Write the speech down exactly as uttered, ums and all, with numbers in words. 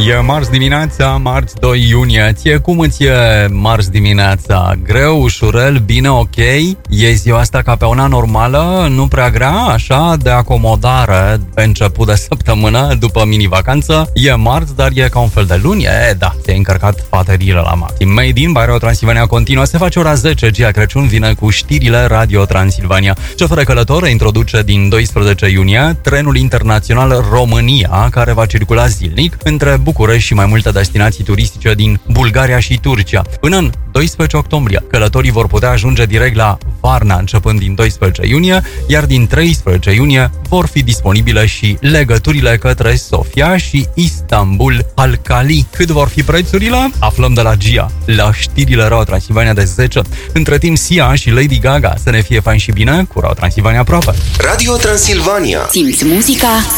E marți dimineața, marți doi iunie. Ție cum îți e marți dimineața? Greu, ușurel, bine, ok? E ziua asta ca pe una normală, nu prea grea, așa, de acomodare pe început de săptămână, după mini-vacanță. E marți, dar e ca un fel de luni. E, da, ți-ai încărcat bateriile la maxim. Made in Radio Transilvania continuă, se face ora zece, Gia Crăciun vine cu știrile Radio Transilvania. C F R Călător introduce din doisprezece iunie trenul internațional România, care va circula zilnic între București și mai multe destinații turistice din Bulgaria și Turcia. Până în doisprezece octombrie, călătorii vor putea ajunge direct la Varna începând din doisprezece iunie, iar din treisprezece iunie vor fi disponibile și legăturile către Sofia și Istanbul Halkali. Cât vor fi prețurile? Aflăm de la Gia, la știrile Radio Transilvania de zece. Între timp, Sia și Lady Gaga să ne fie fain și bine cu Radio Transilvania aproape. Radio Transilvania. Simți muzica?